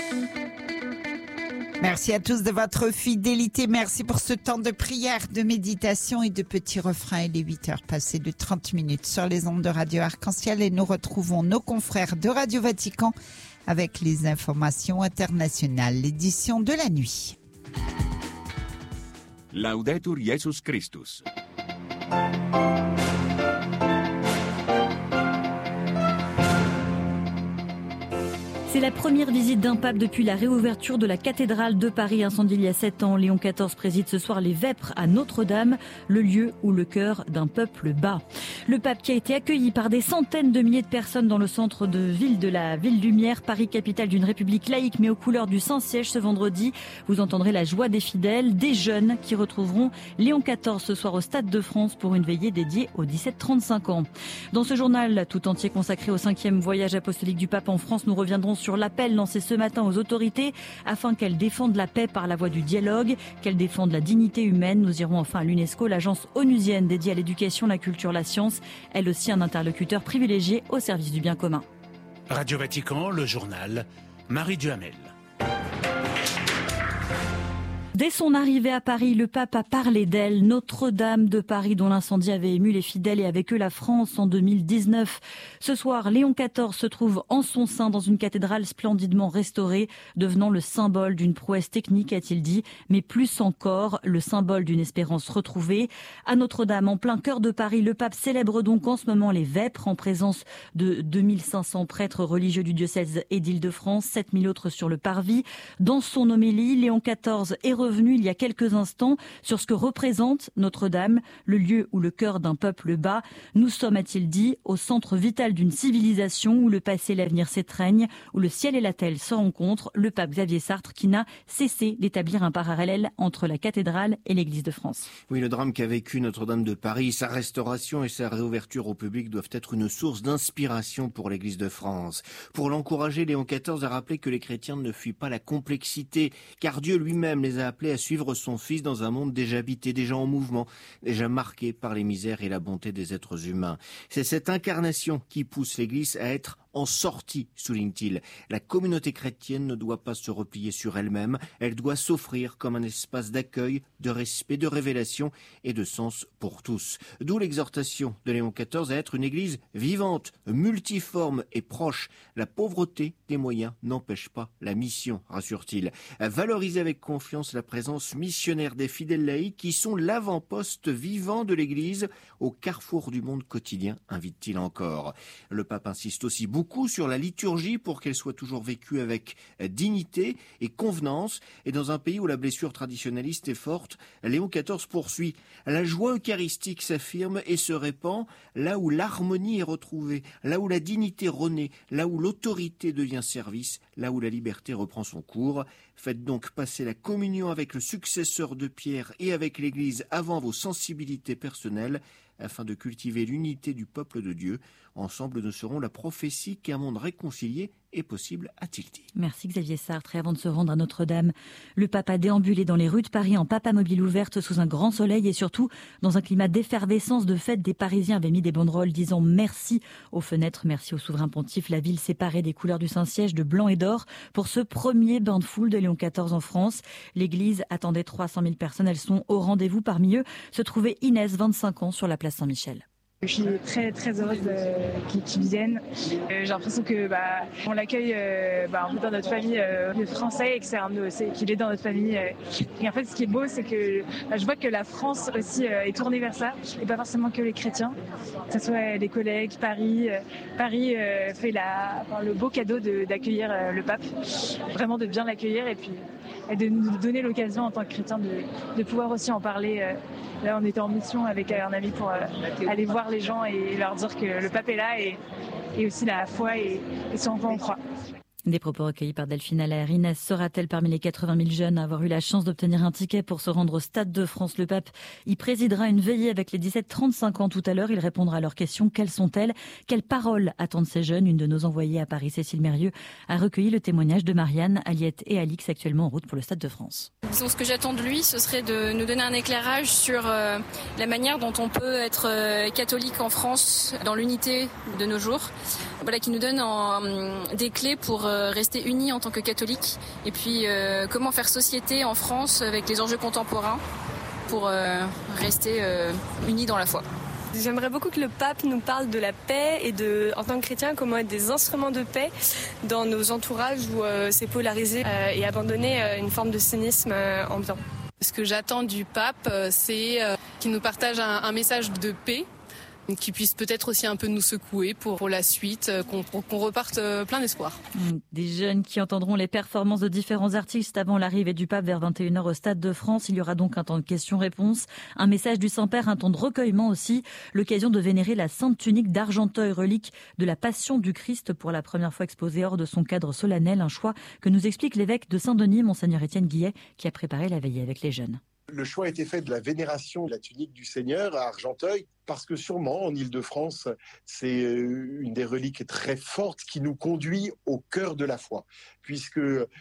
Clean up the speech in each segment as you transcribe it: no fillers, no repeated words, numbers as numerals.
Merci à tous de votre fidélité. Merci pour ce temps de prière, de méditation et de petits refrains. Il est 8h passées de 30 minutes sur les ondes de Radio Arc-en-Ciel et nous retrouvons nos confrères de Radio Vatican avec les informations internationales, l'édition de la nuit. Laudetur Jesus Christus. C'est la première visite d'un pape depuis la réouverture de la cathédrale de Paris incendiée il y a 7 ans. Léon XIV préside ce soir les Vêpres à Notre-Dame, le lieu où le cœur d'un peuple bat. Le pape qui a été accueilli par des centaines de milliers de personnes dans le centre de ville de la ville lumière, Paris, capitale d'une république laïque mais aux couleurs du Saint-Siège ce vendredi. Vous entendrez la joie des fidèles, des jeunes qui retrouveront Léon XIV ce soir au Stade de France pour une veillée dédiée aux 17-35 ans. Dans ce journal tout entier consacré au 5e voyage apostolique du pape en France, nous reviendrons sur l'appel lancé ce matin aux autorités afin qu'elles défendent la paix par la voie du dialogue, qu'elles défendent la dignité humaine. Nous irons enfin à l'UNESCO, l'agence onusienne dédiée à l'éducation, la culture, la science, elle aussi un interlocuteur privilégié au service du bien commun. Radio Vatican, le journal, Marie Duhamel. Dès son arrivée à Paris, le pape a parlé d'elle, Notre-Dame de Paris, dont l'incendie avait ému les fidèles et avec eux la France en 2019. Ce soir, Léon XIV se trouve en son sein dans une cathédrale splendidement restaurée, devenant le symbole d'une prouesse technique, a-t-il dit, mais plus encore, le symbole d'une espérance retrouvée. À Notre-Dame, en plein cœur de Paris, le pape célèbre donc en ce moment les Vêpres en présence de 2500 prêtres religieux du diocèse et d'Île-de-France, 7000 autres sur le parvis. Dans son homélie, Léon XIV est revenu il y a quelques instants sur ce que représente Notre-Dame, le lieu où le cœur d'un peuple bat. Nous sommes, a-t-il dit, au centre vital d'une civilisation où le passé et l'avenir s'étreignent, où le ciel et la terre se rencontrent. Le pape Xavier Sartre qui n'a cessé d'établir un parallèle entre la cathédrale et l'église de France. Oui, le drame qu'a vécu Notre-Dame de Paris, sa restauration et sa réouverture au public doivent être une source d'inspiration pour l'église de France. Pour l'encourager, Léon XIV a rappelé que les chrétiens ne fuient pas la complexité, car Dieu lui-même les a appelés à suivre son Fils dans un monde déjà habité, déjà en mouvement, déjà marqué par les misères et la bonté des êtres humains. C'est cette incarnation qui pousse l'Église à être en sortie, souligne-t-il. La communauté chrétienne ne doit pas se replier sur elle-même, elle doit s'offrir comme un espace d'accueil, de respect, de révélation et de sens pour tous. D'où l'exhortation de Léon XIV à être une Église vivante, multiforme et proche. La pauvreté des moyens n'empêche pas la mission, rassure-t-il. À valoriser avec confiance la présence missionnaire des fidèles laïcs qui sont l'avant-poste vivant de l'Église au carrefour du monde quotidien, invite-t-il encore. Le pape insiste aussi beaucoup sur la liturgie pour qu'elle soit toujours vécue avec dignité et convenance. Et dans un pays où la blessure traditionnaliste est forte, Léon XIV poursuit. La joie eucharistique s'affirme et se répand là où l'harmonie est retrouvée, là où la dignité renaît, là où l'autorité devient service, là où la liberté reprend son cours. Faites donc passer la communion avec le successeur de Pierre et avec l'Église avant vos sensibilités personnelles, afin de cultiver l'unité du peuple de Dieu. Ensemble, nous serons la prophétie qu'un monde réconcilié est possible, a-t-il dit. Merci Xavier Sartre. Et avant de se rendre à Notre-Dame, le pape a déambulé dans les rues de Paris en papamobile ouverte sous un grand soleil et surtout dans un climat d'effervescence, de fête. Des Parisiens avaient mis des banderoles disant merci aux fenêtres, merci au souverain pontife. La ville séparée des couleurs du Saint-Siège de blanc et d'or pour ce premier bain de foule de Léon XIV en France. L'église attendait 300 000 personnes. Elles sont au rendez-vous. Parmi eux se trouvait Inès, 25 ans, sur la place Saint-Michel. Je suis très très heureuse qu'ils viennent. J'ai l'impression que on l'accueille un peu dans notre famille français et que qu'il est dans notre famille. Et en fait, ce qui est beau, c'est que je vois que la France aussi est tournée vers ça et pas forcément que les chrétiens. Que ce soit les collègues, Paris fait le beau cadeau d'accueillir le pape, vraiment de bien l'accueillir et puis et de nous donner l'occasion en tant que chrétiens de pouvoir aussi en parler. Là, on était en mission avec un ami pour aller voir les gens et leur dire que le pape est là et aussi la foi et ce en quoi on croit. Des propos recueillis par Delphine Allaire. Inès sera-t-elle parmi les 80 000 jeunes à avoir eu la chance d'obtenir un ticket pour se rendre au Stade de France? Le pape y présidera une veillée avec les 17-35 ans tout à l'heure. Il répondra à leurs questions. Quelles sont-elles? Quelles paroles attendent ces jeunes? Une de nos envoyées à Paris, Cécile Mérieux, a recueilli le témoignage de Marianne, Aliette et Alix, actuellement en route pour le Stade de France. Disons, ce que j'attends de lui, ce serait de nous donner un éclairage sur la manière dont on peut être catholique en France dans l'unité de nos jours. Voilà, qui nous donne des clés pour rester unis en tant que catholiques, et puis comment faire société en France avec les enjeux contemporains pour rester unis dans la foi. J'aimerais beaucoup que le pape nous parle de la paix et en tant que chrétien, comment être des instruments de paix dans nos entourages où c'est polarisé et abandonner une forme de cynisme ambiant. Ce que j'attends du pape, c'est qu'il nous partage un message de paix, qui puisse peut-être aussi un peu nous secouer pour la suite, qu'on reparte plein d'espoir. Des jeunes qui entendront les performances de différents artistes avant l'arrivée du pape vers 21h au Stade de France. Il y aura donc un temps de questions-réponses, un message du Saint-Père, un temps de recueillement aussi, l'occasion de vénérer la sainte tunique d'Argenteuil, relique de la Passion du Christ, pour la première fois exposée hors de son cadre solennel, un choix que nous explique l'évêque de Saint-Denis, Monseigneur Étienne Guillet, qui a préparé la veillée avec les jeunes. Le choix a été fait de la vénération de la tunique du Seigneur à Argenteuil, parce que sûrement, en Île-de-France, c'est une des reliques très fortes qui nous conduit au cœur de la foi. Puisque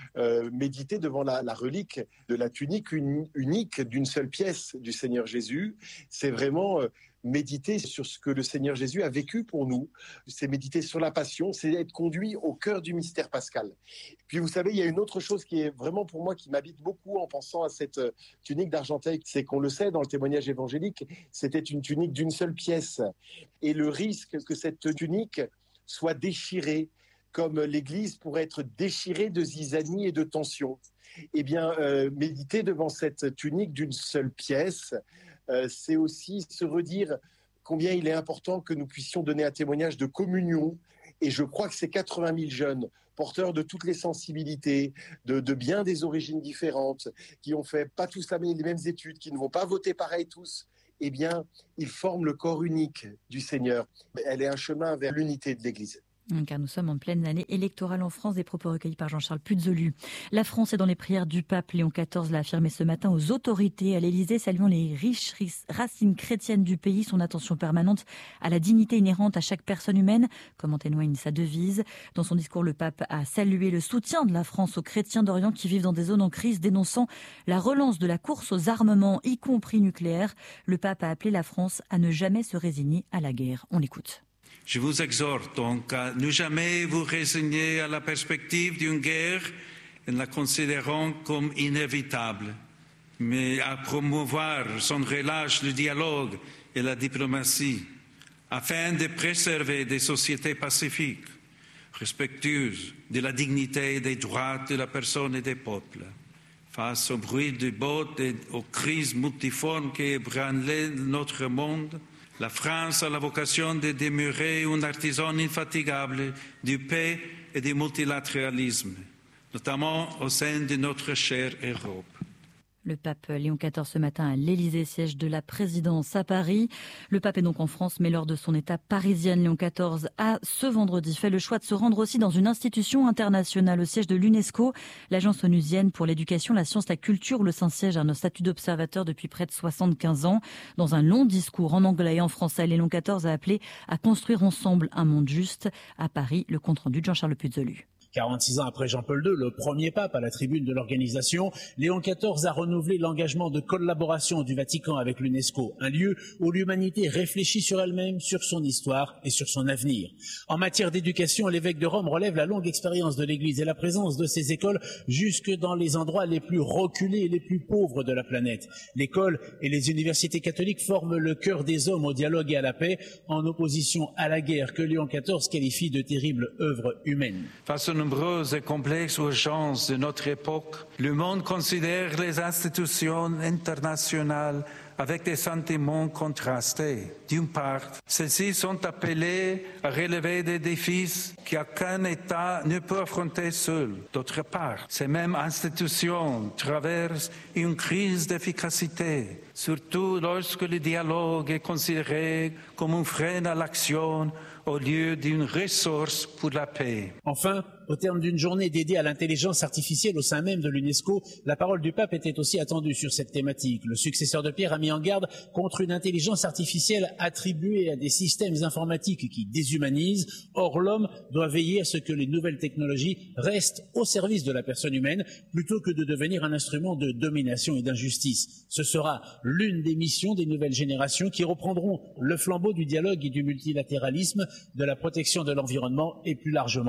méditer devant la relique de la tunique unique d'une seule pièce du Seigneur Jésus, c'est vraiment méditer sur ce que le Seigneur Jésus a vécu pour nous. C'est méditer sur la passion, c'est être conduit au cœur du mystère pascal. Puis vous savez, il y a une autre chose qui est vraiment pour moi qui m'habite beaucoup en pensant à cette tunique d'Argenteuil, c'est qu'on le sait dans le témoignage évangélique, c'était une tunique d'une seule pièce. Et le risque que cette tunique soit déchirée, comme l'Église pourrait être déchirée de zizanie et de tension. Eh bien, méditer devant cette tunique d'une seule pièce, c'est aussi se redire combien il est important que nous puissions donner un témoignage de communion. Et je crois que ces 80 000 jeunes, porteurs de toutes les sensibilités, de bien des origines différentes, qui ont fait pas tous les mêmes études, qui ne vont pas voter pareil tous, eh bien, ils forment le corps unique du Seigneur. Elle est un chemin vers l'unité de l'Église. Car nous sommes en pleine année électorale en France, des propos recueillis par Jean-Charles Puzolu. La France est dans les prières du pape. Léon XIV l'a affirmé ce matin aux autorités à l'Élysée, saluant les riches racines chrétiennes du pays, son attention permanente à la dignité inhérente à chaque personne humaine, comme en témoigne sa devise. Dans son discours, le pape a salué le soutien de la France aux chrétiens d'Orient qui vivent dans des zones en crise, dénonçant la relance de la course aux armements, y compris nucléaires. Le pape a appelé la France à ne jamais se résigner à la guerre. On l'écoute. Je vous exhorte donc à ne jamais vous résigner à la perspective d'une guerre en la considérant comme inévitable, mais à promouvoir sans relâche le dialogue et la diplomatie, afin de préserver des sociétés pacifiques, respectueuses de la dignité et des droits de la personne et des peuples. Face au bruit du bottes et aux crises multiformes qui ébranlent notre monde, la France a la vocation de demeurer un artisan infatigable du paix et du multilatéralisme, notamment au sein de notre chère Europe. Le pape Léon XIV ce matin à l'Élysée, siège de la présidence à Paris. Le pape est donc en France, mais lors de son étape parisienne, Léon XIV a ce vendredi fait le choix de se rendre aussi dans une institution internationale, au siège de l'UNESCO, l'agence onusienne pour l'éducation, la science, la culture, où le Saint-Siège a un statut d'observateur depuis près de 75 ans. Dans un long discours en anglais et en français, Léon XIV a appelé à construire ensemble un monde juste. À Paris, le compte-rendu de Jean-Charles Puzolu. 46 ans après Jean-Paul II, le premier pape à la tribune de l'organisation, Léon XIV a renouvelé l'engagement de collaboration du Vatican avec l'UNESCO, un lieu où l'humanité réfléchit sur elle-même, sur son histoire et sur son avenir. En matière d'éducation, l'évêque de Rome relève la longue expérience de l'Église et la présence de ces écoles jusque dans les endroits les plus reculés et les plus pauvres de la planète. L'école et les universités catholiques forment le cœur des hommes au dialogue et à la paix, en opposition à la guerre que Léon XIV qualifie de terrible œuvre humaine. Face aux nombreuses et complexes urgences de notre époque, le monde considère les institutions internationales avec des sentiments contrastés. D'une part, celles-ci sont appelées à relever des défis qu'aucun État ne peut affronter seul. D'autre part, ces mêmes institutions traversent une crise d'efficacité, surtout lorsque le dialogue est considéré comme un frein à l'action au lieu d'une ressource pour la paix. Enfin, au terme d'une journée dédiée à l'intelligence artificielle au sein même de l'UNESCO, la parole du pape était aussi attendue sur cette thématique. Le successeur de Pierre a mis en garde contre une intelligence artificielle attribuée à des systèmes informatiques qui déshumanisent. Or, l'homme doit veiller à ce que les nouvelles technologies restent au service de la personne humaine plutôt que de devenir un instrument de domination et d'injustice. Ce sera l'une des missions des nouvelles générations qui reprendront le flambeau du dialogue et du multilatéralisme, de la protection de l'environnement et plus largement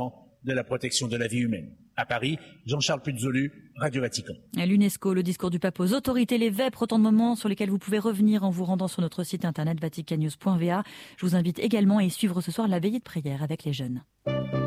de la protection de la vie humaine. À Paris, Jean-Charles Puzolu, Radio Vatican. À l'UNESCO, le discours du pape aux autorités, les vêpres, autant de moments sur lesquels vous pouvez revenir en vous rendant sur notre site internet vaticannews.va. Je vous invite également à y suivre ce soir la veillée de prière avec les jeunes.